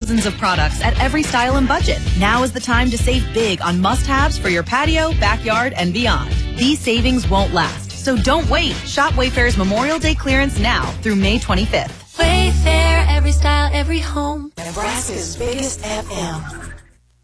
thousands of products at every style and budget. Now is the time to save big on must-haves for your patio, backyard, and beyond. These savings won't last, so don't wait. Shop Wayfair's Memorial Day clearance now through May 25th. Wayfair, every style, every home. Nebraska's biggest FM.